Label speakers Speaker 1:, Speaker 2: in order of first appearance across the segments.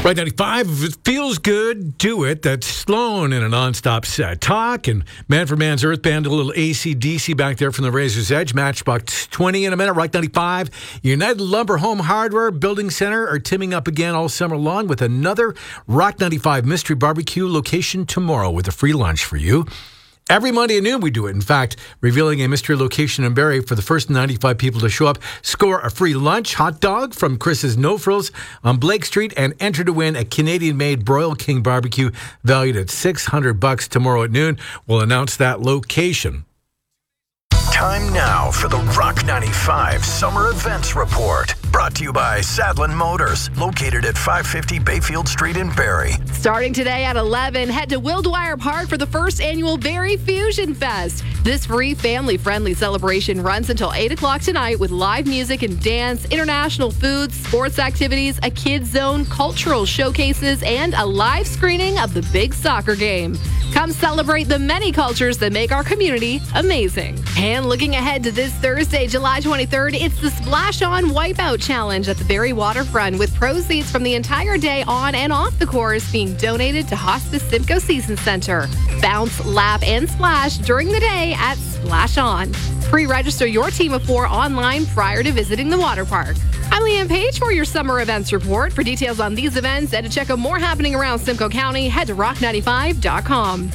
Speaker 1: Right, 95, if it feels good, do it. That's Sloan in a nonstop set. Talk and Man for Man's Earth Band, a little AC/DC back there from the Razor's Edge. Matchbox 20 in a minute. Right, 95. United Lumber Home Hardware Building Center are teaming up again all summer long with another Rock 95 Mystery Barbecue location tomorrow with a free lunch for you. Every Monday at noon we do it. In fact, revealing a mystery location in Barrie for the first 95 people to show up. Score a free lunch, hot dog from Chris's No Frills on Blake Street, and enter to win a Canadian-made Broil King barbecue valued at $600 tomorrow at noon. We'll announce that location.
Speaker 2: Time now for the Rock 95 Summer Events Report. Brought to you by Sadlin Motors, located at 550 Bayfield Street in Barrie.
Speaker 3: Starting today at 11, head to Will Dwyer Park for the first annual Barrie Fusion Fest. This free family-friendly celebration runs until 8 o'clock tonight with live music and dance, international foods, sports activities, a kids zone, cultural showcases, and a live screening of the big soccer game. Come celebrate the many cultures that make our community amazing. And looking ahead to this Thursday, July 23rd, it's the Splash On Wipeout Challenge at the Barrie Waterfront, with proceeds from the entire day on and off the course being donated to Hospice Simcoe Season Center. Bounce, lap, and splash during the day at Splash On. Pre-register your team of 4 online prior to visiting the water park. I'm Leanne Page for your Summer Events Report. For details on these events and to check out more happening around Simcoe County, head to rock95.com.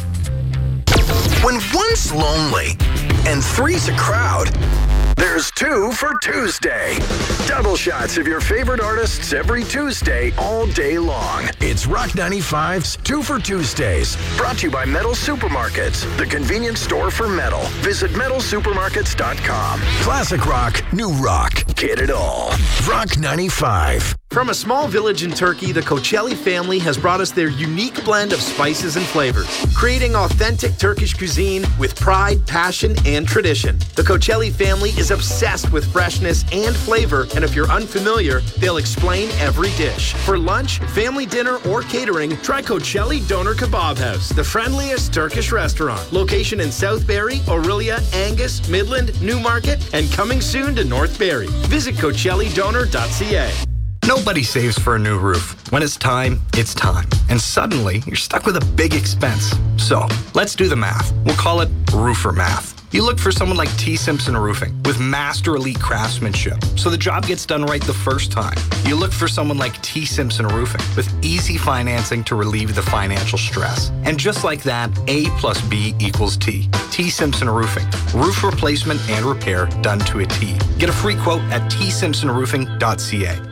Speaker 2: When one's lonely and three's a crowd, there's 2 for Tuesday. Double shots of your favorite artists every Tuesday, all day long. It's Rock 95's 2 for Tuesdays. Brought to you by Metal Supermarkets, the convenience store for metal. Visit metalsupermarkets.com. Classic rock, new rock. Get it all. Rock 95.
Speaker 4: From a small village in Turkey, the Koçelli family has brought us their unique blend of spices and flavors, creating authentic Turkish cuisine with pride, passion, and tradition. The Koçelli family is obsessed with freshness and flavor, and if you're unfamiliar, they'll explain every dish. For lunch, family dinner, or catering, try Koçelli Doner Kebab House, the friendliest Turkish restaurant. Location in South Barrie, Orillia, Angus, Midland, Newmarket, and coming soon to North Barrie. Visit CoçelliDoner.ca.
Speaker 5: Nobody saves for a new roof. When it's time, it's time. And suddenly, you're stuck with a big expense. So, let's do the math. We'll call it roofer math. You look for someone like T. Simpson Roofing with master elite craftsmanship, so the job gets done right the first time. You look for someone like T. Simpson Roofing with easy financing to relieve the financial stress. And just like that, A plus B equals T. T. Simpson Roofing. Roof replacement and repair done to a T. Get a free quote at tsimpsonroofing.ca.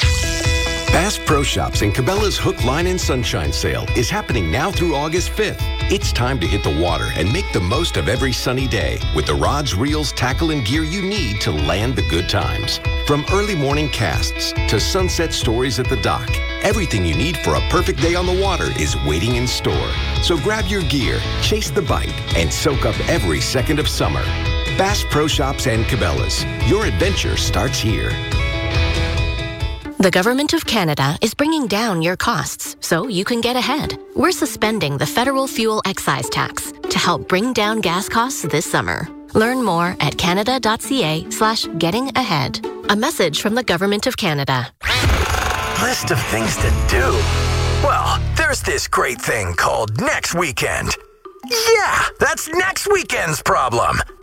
Speaker 6: Bass Pro Shops and Cabela's Hook, Line, and Sunshine Sale is happening now through August 5th. It's time to hit the water and make the most of every sunny day with the rods, reels, tackle, and gear you need to land the good times. From early morning casts to sunset stories at the dock, everything you need for a perfect day on the water is waiting in store. So grab your gear, chase the bite, and soak up every second of summer. Bass Pro Shops and Cabela's. Your adventure starts here.
Speaker 7: The Government of Canada is bringing down your costs so you can get ahead. We're suspending the federal fuel excise tax to help bring down gas costs this summer. Learn more at canada.ca/getting-ahead. A message from the Government of Canada.
Speaker 2: List of things to do. Well, there's this great thing called next weekend. Yeah, that's next weekend's problem.